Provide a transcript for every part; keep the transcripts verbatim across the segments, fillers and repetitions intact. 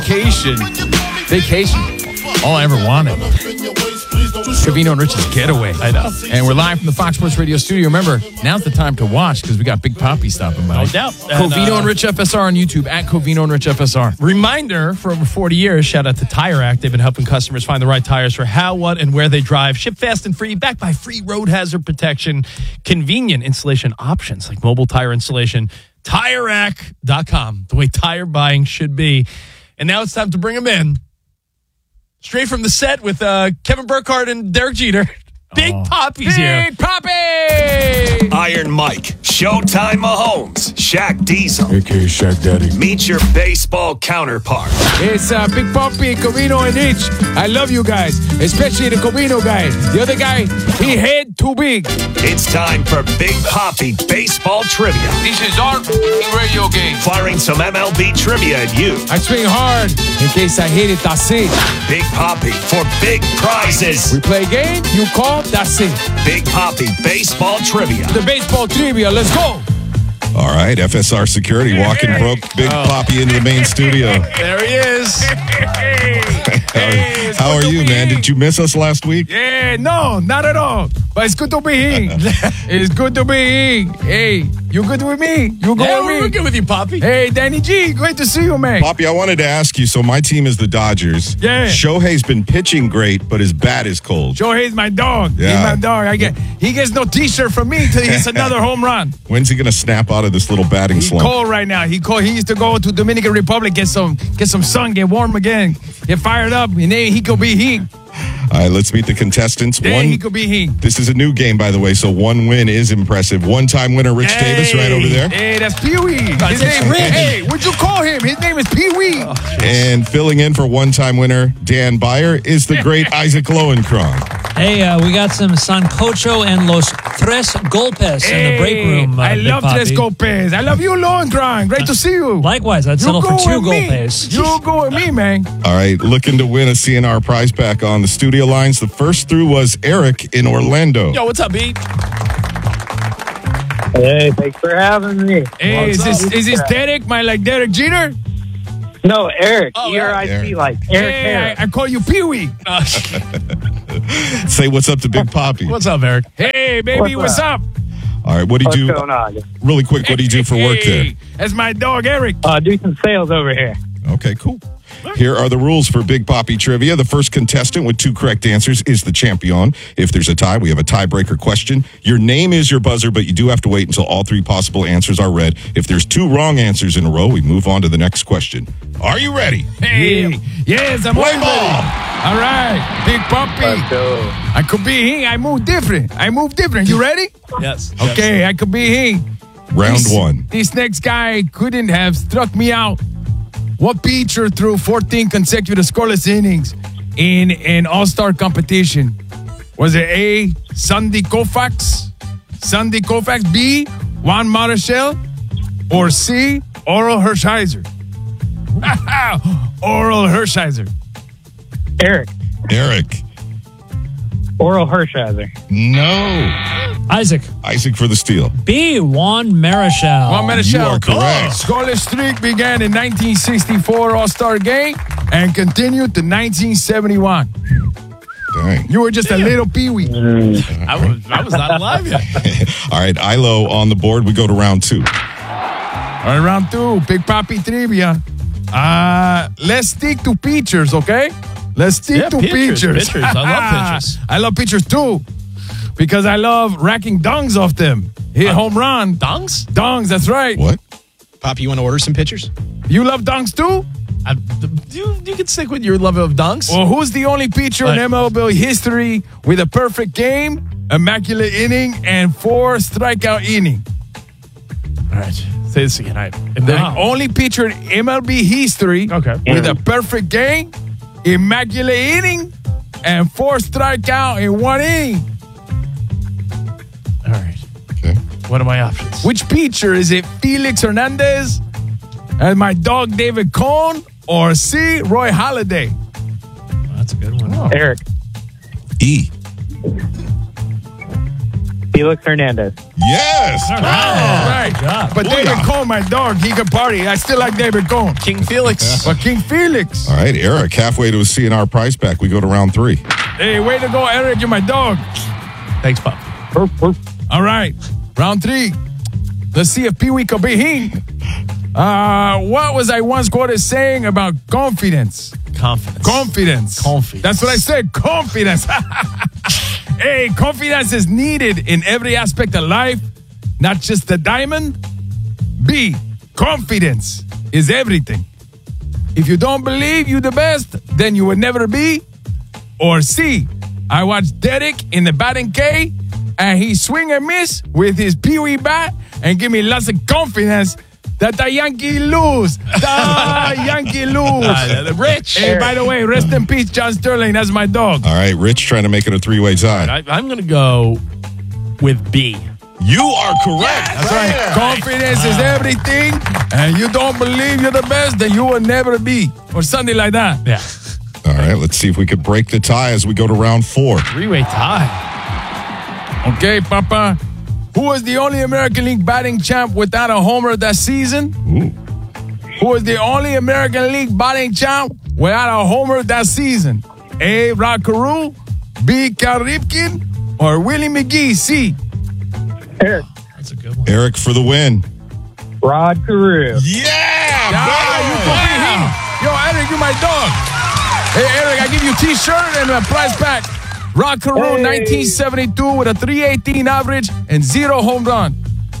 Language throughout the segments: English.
Vacation. Vacation. All I ever wanted. Covino and Rich's Getaway. I know. And we're live from the Fox Sports Radio studio. Remember, now's the time to watch because we got Big Poppy stopping by. No doubt. Covino and, uh, and Rich F S R on YouTube, at Covino and Rich F S R. Reminder, for over forty years, shout out to Tire Act. They've been helping customers find the right tires for how, what, and where they drive. Ship fast and free, backed by free road hazard protection. Convenient installation options like mobile tire installation. Tire Act dot com, the way tire buying should be. And now it's time to bring them in. Straight from the set with uh, Kevin Burkhardt and Derek Jeter. Big oh. Poppy's here. Big Poppy! Iron Mike, Showtime Mahomes, Shaq Diesel, A K A Shaq Daddy. Meet your baseball counterpart. It's uh, Big Poppy, Covino, and Rich. I love you guys, especially the Covino guy. The other guy, he head too big. It's time for Big Poppy Baseball Trivia. This is our radio game. Firing some M L B trivia at you. I swing hard in case I hit it, that's it. Big Poppy for big prizes. We play a game, you call, that's it. Big Poppy Baseball Trivia. The baseball trivia, let's go. All right, F S R Security walking broke Big oh. Poppy into the main studio. There he is. Hey, how are you, man? Did you miss us last week? Yeah, no, not at all. But it's good to be here. It's good to be here. Hey, you good with me? You good yeah, with me? We're good with you, Poppy. Hey, Danny G, great to see you, man. Poppy, I wanted to ask you, so my team is the Dodgers. Yeah. Shohei's been pitching great, but his bat is cold. Shohei's my dog. Yeah. He's my dog. I get, he gets no t-shirt from me until he hits another home run. When's he going to snap out of this little batting He's slump? cold right now. He cold. He used to go to Dominican Republic, get some get some sun, get warm again, get fired up, and then he could be heat. All right, let's meet the contestants. Then one, he could be heat. This is a new game, by the way, so one win is impressive. One-time winner Rich Hey, Davis right over there. Hey, that's Pee-wee. His name, hey, what'd you call him? His name is Pee-wee. Oh, And filling in for one-time winner Dan Byer is the great Isaac Lowenkron. Hey, uh, we got some Sancocho and Los Tres Golpes Hey, in the break room. Uh, I Big love Poppy. Tres Golpes. I love you, Lowenkron. Great to see you. Likewise, I'd settle you for go two with me. Golpes. You go with me, man. All right, looking to win a C N R prize pack on the studio lines. The first through was Eric in Orlando. Yo, what's up, B? Hey, thanks for having me. Hey, is this, is this Derek, my like Derek Jeter? No, Eric. Oh, E R I C, like Eric Hey, Harris. I, I call you Pee-wee. Uh, Say what's up to Big Poppy. what's up, Eric? Hey, baby, what's, What's up? All right, what do you What's do? going on? Really quick, what do you do for work there? Hey, that's my dog, Eric. Uh, do some sales over here. Okay, cool. Here are the rules for Big Poppy Trivia. The first contestant with two correct answers is the champion. If there's a tie, we have a tiebreaker question. Your name is your buzzer, but you do have to wait until all three possible answers are read. If there's two wrong answers in a row, we move on to the next question. Are you ready? Hey, yes, I'm Play ready. ball. All right, Big Puppy. Let's go. I could be here. I move different. I move different. You ready? Yes. Okay, I could be here. Round This- one. This next guy couldn't have struck me out. What pitcher threw fourteen consecutive scoreless innings in an all-star competition? Was it A, Sandy Koufax, Sandy Koufax, B, Juan Marichal, or C, Oral Hershiser? Oral Hershiser. Eric. Eric. Oral Hershiser. No. Isaac. Isaac for the steal. B. Juan Marichal. Juan Marichal. You are correct. Scoreless streak began in nineteen sixty-four All-Star Game and continued to nineteen seventy-one. Dang. You were just a little peewee. I was, I was not alive yet. All right, Ilo on the board. We go to round two. All right, round two, Big Poppy Trivia. Uh, let's stick to pitchers, okay? Let's stick Yeah, to pitchers, pitchers. pitchers. I love pitchers. I love pitchers too because I love racking dungs off them. Hit Uh, home run. Dunks? Dungs, that's right. What? Poppy, you want to order some pitchers? You love dungs too? I, you, you can stick with your love of dunks. Well, who's the only pitcher in Right. M L B history with a perfect game, immaculate inning, and four strikeout inning? All right. Say this again. I, The only pitcher in M L B history Okay. with a perfect game, immaculate inning, and four strikeout in one inning. All right. Okay. What are my options? Which pitcher is it? Felix Hernandez, and my dog David Cohn, or C. Roy Halladay? That's a good one. Eric. E. Felix Hernandez. Yes. All right. But David Booyah. Cohn, my dog, he can party. I still like David Cohn. King Felix. But King Felix. All right, Eric, halfway to a C N R prize pack. We go to round three. Hey, way to go, Eric. You're my dog. Thanks, Pop. All right. Round three. Let's see if Pee Wee can be hing. Uh, what was I once quoted saying about confidence? Confidence. Confidence. Confidence. That's what I said. Confidence. Hey, confidence is needed in every aspect of life, not just the diamond. B, confidence is everything. If you don't believe you the best, then you will never be. Or C, I watched Derek in the batting cage, and he swing and miss with his Pee Wee bat and give me lots of confidence that the Yankee lose. The Yankee lose. Uh, Rich. Hey, by the way, rest in peace, John Sterling. That's my dog. All right, Rich trying to make it a three-way tie. I, I'm going to go with B. You are correct. That's right. Confidence is everything, and you don't believe you're the best, then you will never be. Or something like that. Yeah. All right, let's see if we could break the tie as we go to round four. Three-way tie. Okay, Papa. Who was the only American League batting champ without a homer that season? Ooh. Who was the only American League batting champ without a homer that season? A. Rod Carew, B. Cal Ripken, or Willie McGee? C. Eric. That's a good one. Eric for the win. Rod Carew. Yeah! Ah, you could be him. Yo, Eric, you my dog. Hey, Eric, I give you a T-shirt and a prize pack. Rod Carew, Hey. nineteen seventy-two, with a three eighteen average and zero home run.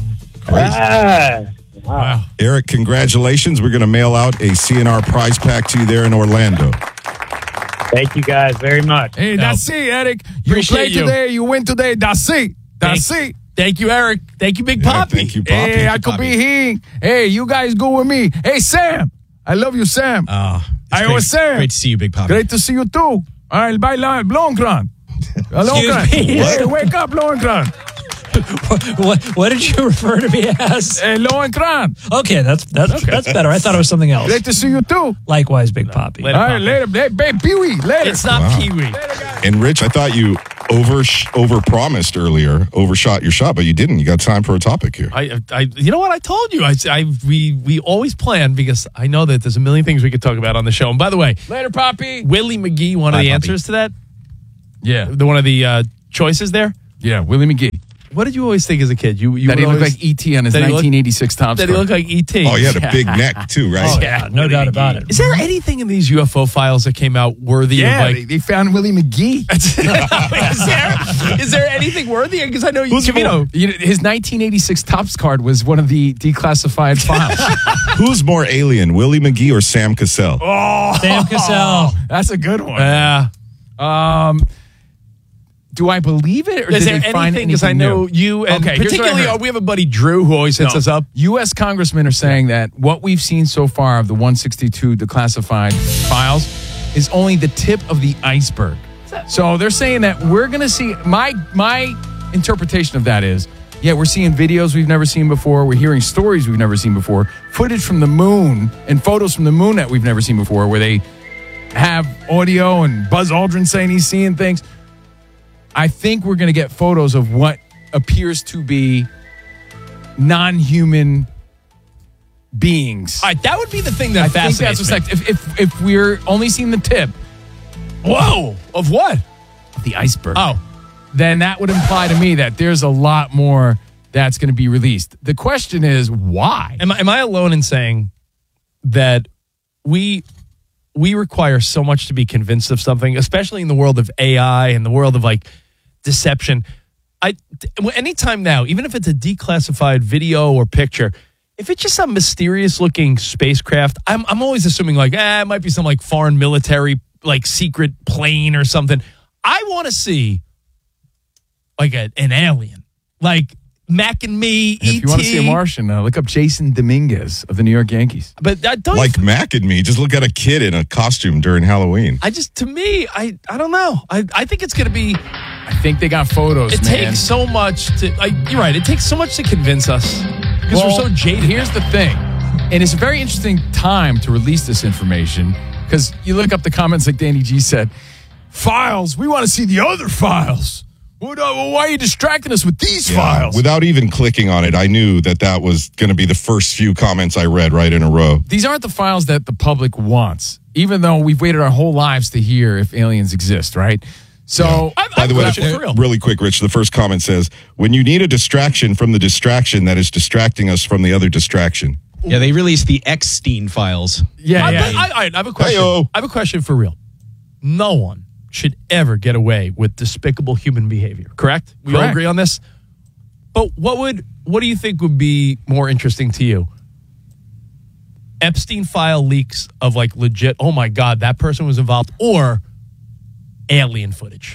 Ah. Wow. Eric, congratulations. We're going to mail out a C N R prize pack to you there in Orlando. Thank you guys very much. Hey, that's it, Eric. You Appreciate played you. today, you win today. That's it. That's Thank- it. Thank you, Eric. Thank you, Big Yeah, Poppy. thank you, Poppy. Hey, I could be here. Hey, you guys go with me. Hey, Sam. I love you, Sam. Oh, I great, was Sam. Great to see you, Big Poppy. Great to see you, too. All right, bye, Blomgren. Blomgren. me. Hey, wake up, Blomgren. what, what did you refer to me as? Hey, Blomgren. Okay, that's that's that's better. I thought it was something else. Great to see you, too. Likewise, Big Poppy. Later, All right, Poppy. later. Hey, babe, Pee-wee, later. It's not Wow. Pee Wee. And Rich, I thought you over over promised earlier, overshot your shot, but you didn't. You got time for a topic here. I, I, you know what? I told you. I, I, we, we always plan because I know that there's a million things we could talk about on the show. And by the way, Later, Poppy. Willie McGee, one of Bye, the Poppy. answers to that, Yeah, the one of the uh, choices there. yeah, Willie McGee. What did you always think as a kid? You, you That he would looked always- like E T on his That he looked- nineteen eighty-six top that he looked like E T. Oh, he had a big neck, too, right? Oh, yeah, no doubt about it. Is there anything in these U F O files that came out worthy Yeah, of they, like? they found Willie McGee. is, there, is there anything worthy? Because I know you, you know. You know, his nineteen eighty-six Topps card was one of the declassified files. Who's more alien, Willie McGee or Sam Cassell? Oh, Sam Cassell. That's a good one. Yeah. Um, do I believe it, or Is did there they find anything? Because I anything know new? you, and Okay, here's what I particularly heard. uh, we have a buddy Drew who always hits No. us up. U S congressmen are saying that what we've seen so far of the one sixty-two declassified files is only the tip of the iceberg. So they're saying that we're going to see, my my interpretation of that is, yeah, we're seeing videos we've never seen before. We're hearing stories we've never seen before. Footage from the moon and photos from the moon that we've never seen before, where they have audio and Buzz Aldrin saying he's seeing things. I think we're going to get photos of what appears to be non-human beings. All right, that would be the thing that I think fascinates that's what's me. like. If, if if we're only seeing the tip Whoa! Of what? of the iceberg, Oh, then that would imply to me that there's a lot more that's going to be released. The question is why? am I, am I alone in saying that we we require so much to be convinced of something, especially in the world of A I and the world of like deception? I anytime now, even if it's a declassified video or picture, if it's just some mysterious looking spacecraft, I'm I'm always assuming like, eh, it might be some like foreign military like secret plane or something. I want to see like a, an alien, like Mac and me, And E T. if you want to see a Martian, uh, look up Jason Dominguez of the New York Yankees. But I don't. Like Mac and me, just look at a kid in a costume during Halloween. I just, to me, I, I don't know. I, I think it's going to be. I think they got photos. It man. takes so much to. I, you're right. It takes so much to convince us because Well, we're so jaded. Here's the thing, and it's a very interesting time to release this information because you look up the comments like Danny G said, files. We want to see the other files. What, uh, why are you distracting us with these Yeah, files? without even clicking on it, I knew that that was going to be the first few comments I read right in a row. These aren't the files that the public wants, even though we've waited our whole lives to hear if aliens exist, right? So, I- By I the way, thought it was real. really quick, Rich, the first comment says, when you need a distraction from the distraction that is distracting us from the other distraction. Yeah, they released the Eckstein files. yeah, I, yeah. I, I, I have a question. Hey-o. I have a question for real. No one should ever get away with despicable human behavior. Correct? We all Correct. agree on this. But what would what do you think would be more interesting to you? Epstein file leaks of like legit. Oh my God, that person was involved, or alien footage.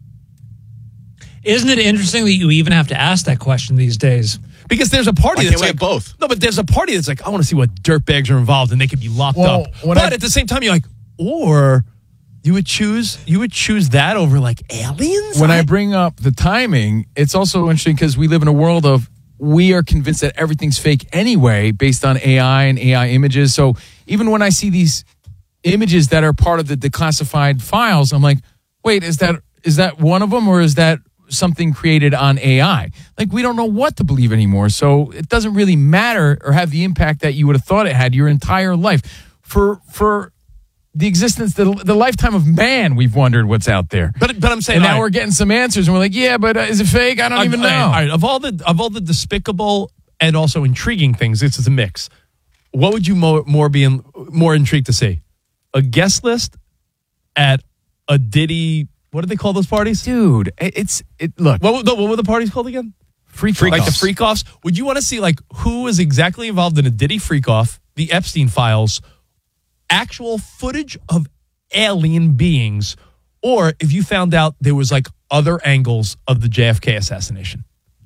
Isn't it interesting that you even have to ask that question these days? Because there's a party Why that's can't we like have both? No, but there's a party that's like, I want to see what dirtbags are involved, and they could be locked Well, up. when But I- at the same time, you're like, or you would choose you would choose that over like aliens. When I bring up the timing, it's also interesting because we live in a world of we are convinced that everything's fake anyway based on A I and A I images. So even when I see these images that are part of the declassified files, I'm like, wait, is that is that one of them or is that something created on A I? Like, we don't know what to believe anymore. So it doesn't really matter or have the impact that you would have thought it had your entire life. For for the existence, the, the lifetime of man, we've wondered what's out there. but but I'm saying And now all right, we're getting some answers, and we're like, yeah, but uh, is it fake? I don't all even right, know. all right, of all the of all the despicable and also intriguing things, this is a mix. What would you more, more be in, more intrigued to see? A guest list at a Diddy. What do they call those parties? Dude, it- it's it. Look, What, were- no, what were the parties called again? freak, Like the freak offs. Would you want to see like who is exactly involved in a Diddy freak off, the Epstein files, actual footage of alien beings, or if you found out there was like other angles of the J F K assassination?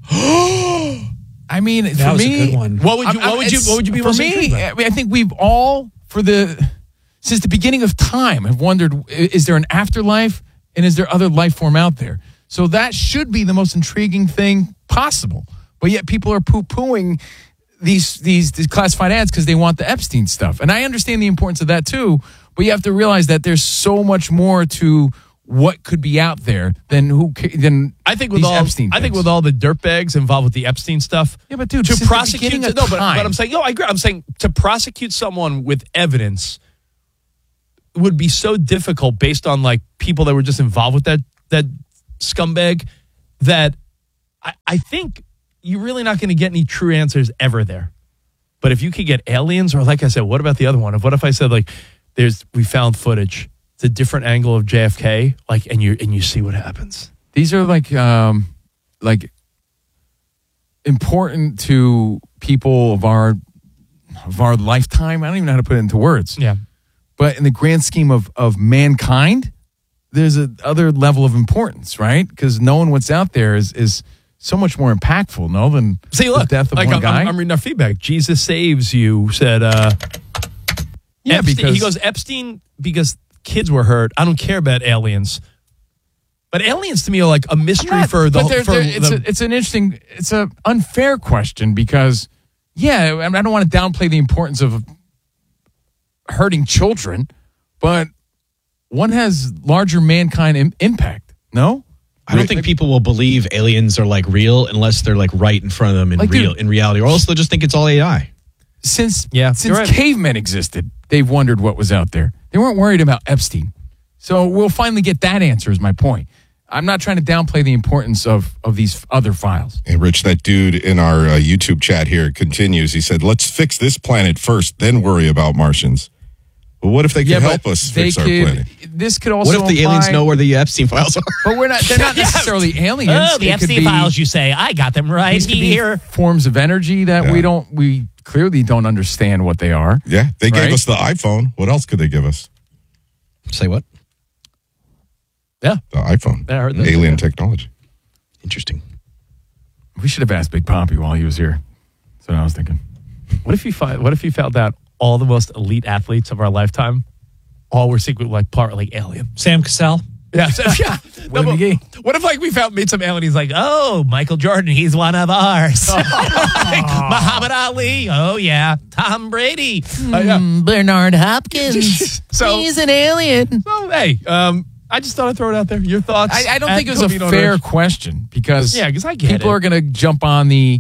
I mean, That for was me, a good one. What would you? I'm- What would you? it's- What would you be for most me? intrigued by? I mean, I think we've all, for the since the beginning of time, have wondered: i- is there an afterlife, and is there other life form out there? So that should be the most intriguing thing possible. But yet, people are poo pooing these these these classified ads because they want the Epstein stuff, and I understand the importance of that too. But you have to realize that there's so much more to what could be out there than who ca- than I think with these all Epstein I think things. with all the dirtbags involved with the Epstein stuff. Yeah, but dude, to since the prosecute beginning of no, but, time- but I'm saying no, I agree. I'm saying to prosecute someone with evidence would be so difficult based on like people that were just involved with that that scumbag that I, I think you're really not going to get any true answers ever there. But if you could get aliens, or like I said, what about the other one? Of what if I said like, there's we found footage, it's a different angle of J F K, like, and you and you see what happens. These are like um like important to people of our of our lifetime. I don't even know how to put it into words. Yeah. But in the grand scheme of of mankind, there's a other level of importance, right? Because knowing what's out there is is so much more impactful, no, than See, look, the death of like one I'm, guy. I'm, I'm reading our feedback. Jesus saves you said. uh Yeah, Epstein, because- he goes Epstein because kids were hurt. I don't care about aliens, but aliens to me are like a mystery Not- for the. but they're- for they're- it's, the a, it's an interesting, it's a unfair question because, yeah, I, mean, I don't want to downplay the importance of hurting children, but one has larger mankind Im- impact. No, I don't think people will believe aliens are like real unless they're like right in front of them in Like, real dude- in reality, or else they'll just think it's all A I. since Yeah, since you're right. cavemen existed, they've wondered what was out there. They weren't worried about Epstein, so we'll finally get that answer. Is my point. I'm not trying to downplay the importance of of these other files. Hey, Rich, that dude in our uh, YouTube chat here continues. He said, let's fix this planet first, then worry about Martians. Well, what if they can help us they fix our could. planet? This could also. What if the aliens imply- know where the Epstein files are? But we're not. They're not necessarily aliens. Oh, the It could Epstein be- files, you say. I got them right These could be here. forms of energy that Yeah. we don't. We clearly don't understand what they are. Yeah, they gave Right? us the iPhone. What else could they give us? Say what? yeah. The iPhone. Yeah, I heard that. Alien technology. Interesting. We should have asked Big Poppy while he was here. That's what I was thinking. What if you find? What if you found out all the most elite athletes of our lifetime, all were secret like part like alien? Sam Cassell. Yeah, so- yeah. No, Willie but McGee. what if like we found made some alien? He's like, oh, Michael Jordan, he's one of ours. Like, Muhammad Ali, oh yeah, Tom Brady, Uh, yeah. Bernard Hopkins. So- He's an alien. So hey, um, I just thought I'd throw it out there. Your thoughts? I, I don't at think it was a Covino fair Rich. question because Yeah, 'cause I get people it. are going to jump on the.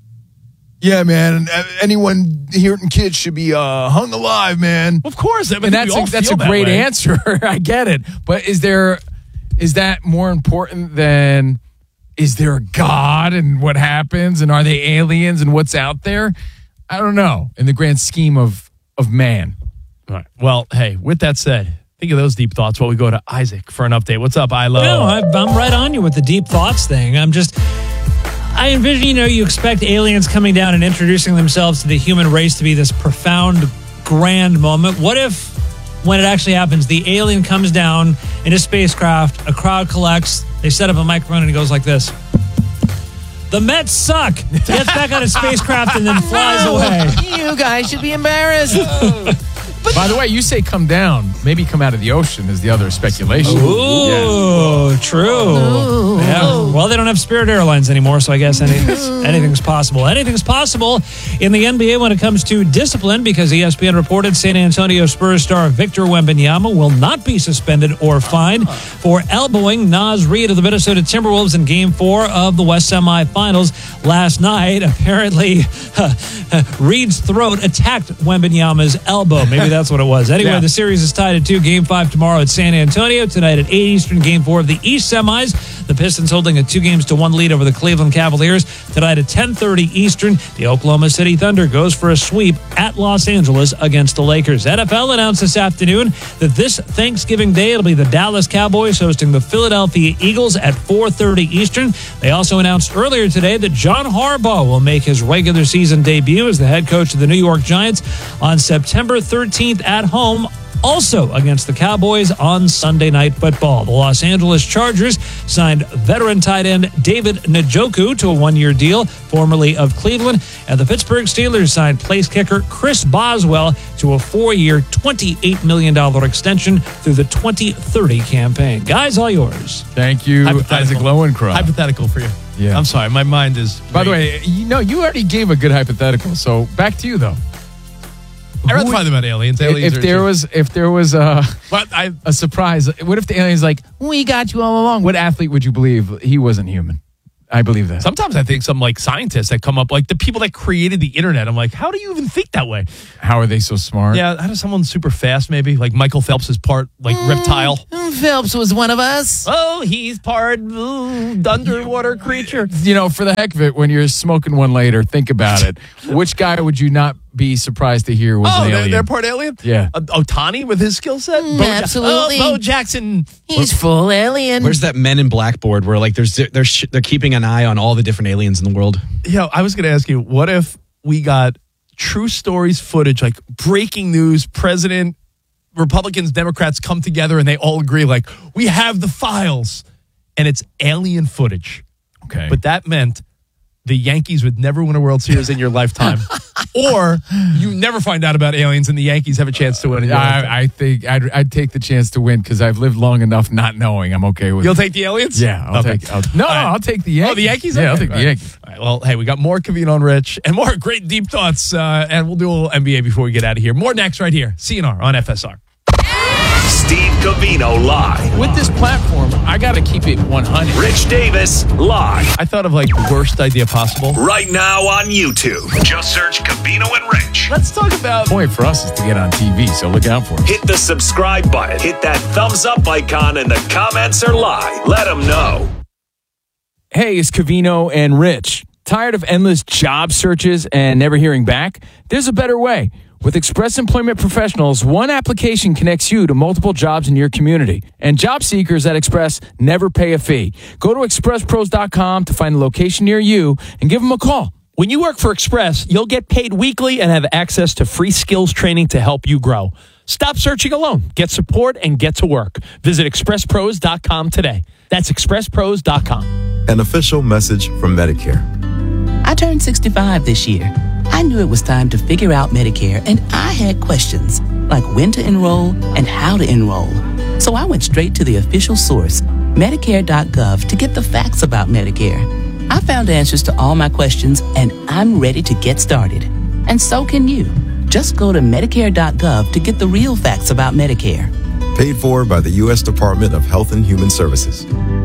Yeah, man. uh, Anyone here in kids should be uh, hung alive, man. Of course, I mean, And that's we all a, that's feel a that great way. answer. I get it, but is there is that more important than is there a God and what happens and are they aliens and what's out there? I don't know in the grand scheme of of man. All right. Well, hey, with that said, think of those deep thoughts while we go to Isaac for an update. What's up, Ilo? No, I, I'm right on you with the deep thoughts thing. I'm just, I envision, you know, you expect aliens coming down and introducing themselves to the human race to be this profound, grand moment. What if, when it actually happens, the alien comes down in a spacecraft, a crowd collects, they set up a microphone and it goes like this. The Mets suck. Gets back on a spacecraft and then flies away. You guys should be embarrassed. By the way, you say come down. Maybe come out of the ocean is the other speculation. Ooh, true. Yeah. Well, they don't have Spirit Airlines anymore, so I guess anything's, anything's possible. Anything's possible in the N B A when it comes to discipline because E S P N reported San Antonio Spurs star Victor Wembanyama will not be suspended or fined for elbowing Naz Reid of the Minnesota Timberwolves in Game four of the West semifinals last night. Apparently, Reid's throat attacked Wembanyama's elbow. Maybe that's what it was. Anyway, Yeah. the series is tied at two. Game five tomorrow at San Antonio. Tonight at eight Eastern, Game four of the East semis. The Pistons holding a two games to one lead over the Cleveland Cavaliers. Tonight at ten thirty Eastern, the Oklahoma City Thunder goes for a sweep at Los Angeles against the Lakers. N F L announced this afternoon that this Thanksgiving Day it'll be the Dallas Cowboys hosting the Philadelphia Eagles at four thirty Eastern. They also announced earlier today that John Harbaugh will make his regular season debut as the head coach of the New York Giants on September thirteenth at home, also against the Cowboys on Sunday Night Football. The Los Angeles Chargers signed veteran tight end David Njoku to a one-year deal, formerly of Cleveland, and the Pittsburgh Steelers signed place kicker Chris Boswell to a four-year, twenty-eight million dollars extension through the twenty thirty campaign. Guys, all yours. Thank you, Hypothetical. Isaac Lowenkron. Hypothetical for you. Yeah. I'm sorry, my mind is. By the way, you know, you already gave a good hypothetical. So back to you, though. I'd rather find them about aliens. Aliens If are there cheap. was, if there was a, But I, a surprise, what if the alien's like, we got you all along? What athlete would you believe he wasn't human? I believe that. sometimes I think some like scientists that come up, like the people that created the internet. I'm like, how do you even think that way? How are they so smart? Yeah, how does someone super fast? Maybe like Michael Phelps is part like reptile. Phelps was one of us. Oh, he's part ooh, underwater creature. You know, for the heck of it, when you're smoking one later, think about it. Which guy would you not be surprised to hear was Oh, an they're, alien? they're part alien? Yeah. Uh, Otani with his skill set? Bo Ja- absolutely. oh, Bo Jackson. He's full alien. Where's that Men in Black board where like there's they're sh- they're keeping an eye on all the different aliens in the world? Yo, I was going to ask you, what if we got true stories footage, like breaking news, president, Republicans, Democrats come together and they all agree, like, we have the files, and it's alien footage. Okay. But that meant the Yankees would never win a World Series in your lifetime. Or you never find out about aliens and the Yankees have a chance to win in your lifetime. I, I think I'd, I'd take the chance to win because I've lived long enough not knowing. I'm okay with You'll it. take the aliens? Yeah, I'll Okay. take. I'll, no, All right. I'll take the Yankees. Oh, the Yankees? Yeah, I'll Okay. take the All right. Yankees. All right. Well, hey, we got more Covino and Rich and more great deep thoughts, uh, and we'll do a little N B A before we get out of here. More next right here. C N R on F S R. Steve Covino live. With this platform, I got to keep it one hundred. Rich Davis live. I thought of like the worst idea possible. Right now on YouTube. Just search Covino and Rich. Let's talk about. The point for us is to get on T V, so look out for it. Hit the subscribe button. Hit that thumbs up icon and the comments are live. Let them know. Hey, it's Covino and Rich. Tired of endless job searches and never hearing back? There's a better way. With Express Employment Professionals, one application connects you to multiple jobs in your community. And job seekers at Express never pay a fee. Go to express pros dot com to find a location near you and give them a call. When you work for Express, you'll get paid weekly and have access to free skills training to help you grow. Stop searching alone. Get support and get to work. Visit express pros dot com today. That's express pros dot com. An official message from Medicare. I turned sixty-five this year. I knew it was time to figure out Medicare, and I had questions like when to enroll and how to enroll. So I went straight to the official source, medicare dot gov, to get the facts about Medicare. I found answers to all my questions, and I'm ready to get started. And so can you. Just go to medicare dot gov to get the real facts about Medicare. Paid for by the U S Department of Health and Human Services.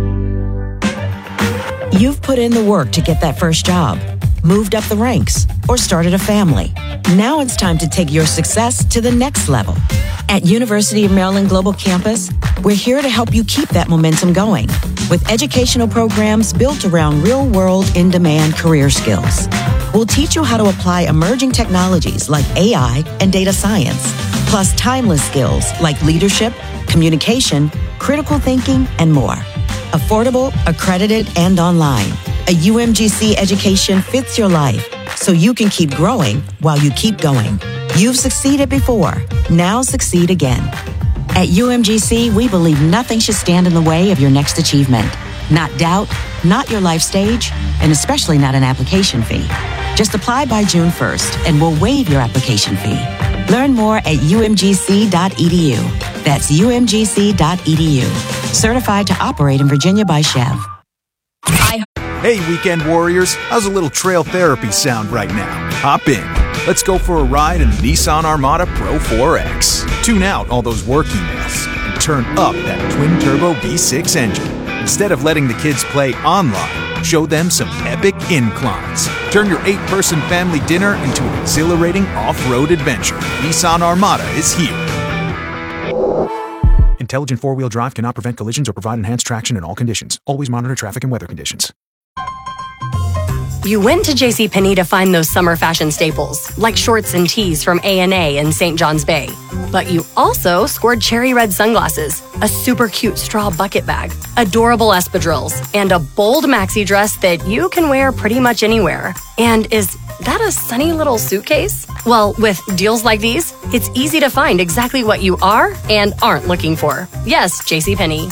You've put in the work to get that first job, moved up the ranks, or started a family. Now it's time to take your success to the next level. At University of Maryland Global Campus, we're here to help you keep that momentum going with educational programs built around real-world, in-demand career skills. We'll teach you how to apply emerging technologies like A I and data science, plus timeless skills like leadership, communication, critical thinking, and more. Affordable, accredited, and online. A U M G C education fits your life, so you can keep growing while you keep going. You've succeeded before. Now succeed again. At U M G C, we believe nothing should stand in the way of your next achievement. Not doubt, not your life stage, and especially not an application fee. Just apply by June first, and we'll waive your application fee. Learn more at U M G C dot E D U. That's U M G C dot E D U. Certified to operate in Virginia by Chev. Hey, weekend warriors, how's a little trail therapy sound right now? Hop in. Let's go for a ride in the Nissan Armada Pro four X. Tune out all those work emails and turn up that twin-turbo V six engine. Instead of letting the kids play online, show them some epic inclines. Turn your eight-person family dinner into an exhilarating off-road adventure. Nissan Armada is here. Intelligent four-wheel drive cannot prevent collisions or provide enhanced traction in all conditions. Always monitor traffic and weather conditions. You went to JCPenney to find those summer fashion staples, like shorts and tees from A and A in Saint John's Bay. But you also scored cherry red sunglasses, a super cute straw bucket bag, adorable espadrilles, and a bold maxi dress that you can wear pretty much anywhere. And is that a sunny little suitcase? Well, with deals like these, it's easy to find exactly what you are and aren't looking for. Yes, JCPenney.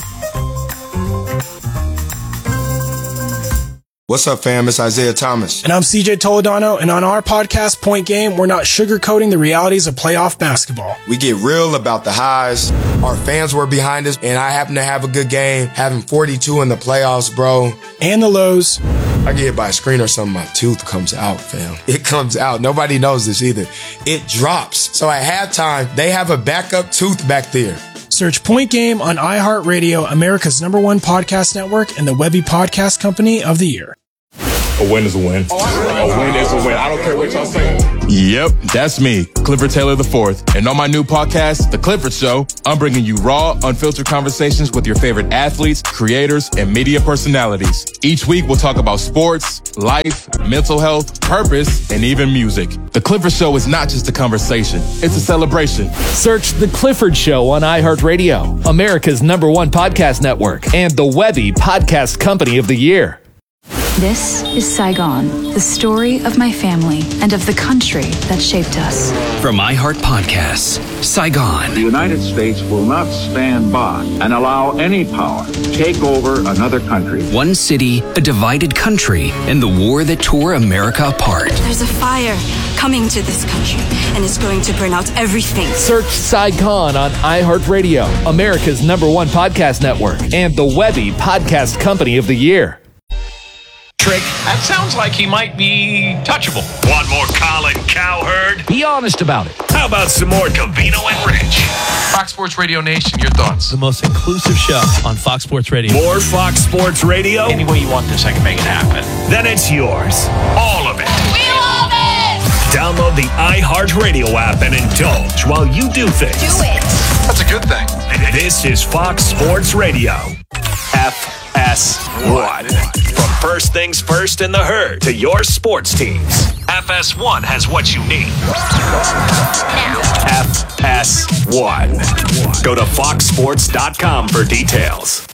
What's up, fam? It's Isaiah Thomas. And I'm C J Toledano, and on our podcast, Point Game, we're not sugarcoating the realities of playoff basketball. We get real about the highs. Our fans were behind us, and I happen to have a good game, having forty-two in the playoffs, bro. And the lows. I get hit by a screen or something, my tooth comes out, fam. It comes out. Nobody knows this either. It drops. So at halftime, they have a backup tooth back there. Search Point Game on iHeartRadio, America's number one podcast network, and the Webby Podcast Company of the Year. A win is a win. A win is a win. I don't care what y'all say. Yep, that's me, Clifford Taylor the fourth. And on my new podcast, The Clifford Show, I'm bringing you raw, unfiltered conversations with your favorite athletes, creators, and media personalities. Each week, we'll talk about sports, life, mental health, purpose, and even music. The Clifford Show is not just a conversation, it's a celebration. Search The Clifford Show on iHeartRadio, America's number one podcast network, and the Webby Podcast Company of the Year. This is Saigon, the story of my family and of the country that shaped us. From iHeart Podcasts, Saigon. The United States will not stand by and allow any power to take over another country. One city, a divided country, and the war that tore America apart. There's a fire coming to this country, and it's going to burn out everything. Search Saigon on iHeartRadio, America's number one podcast network, and the Webby Podcast Company of the Year. Trick. That sounds like he might be touchable. Want more Colin Cowherd? Be honest about it. How about some more Covino and Rich? Fox Sports Radio Nation, your thoughts? The most inclusive show on Fox Sports Radio. More Fox Sports Radio? Any way you want this, I can make it happen. Then it's yours. All of it. We love it! Download the iHeartRadio app and indulge while you do things. Do it! That's a good thing. This is Fox Sports Radio. F S one. From first things first in the herd to your sports teams, F S one has what you need. Now. F S one. Go to fox sports dot com for details.